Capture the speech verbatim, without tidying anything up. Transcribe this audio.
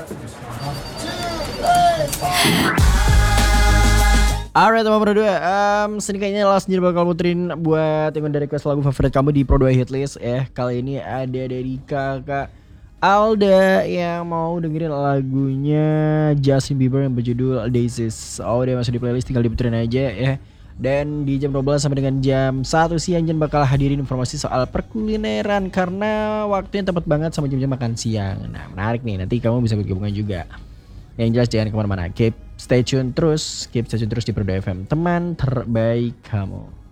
Alright teman Pro dua, um, sini kayaknya last jadi bakal muterin buat yang udah request lagu favorit kamu di Pro dua Hitlist ya. Kali ini ada dari kakak Alda yang mau dengerin lagunya Justin Bieber yang berjudul Daisies. Oh dia masuk di playlist, tinggal diputerin aja ya. Dan di jam dua belas sampai dengan jam satu siang Jen bakal hadirin informasi soal perkulineran karena waktunya tepat banget sama jam-jam makan siang. Nah menarik nih, nanti kamu bisa bergabungan juga. Yang jelas jangan kemana-mana, keep stay tune terus, keep stay tune terus di Pro dua F M, teman terbaik kamu.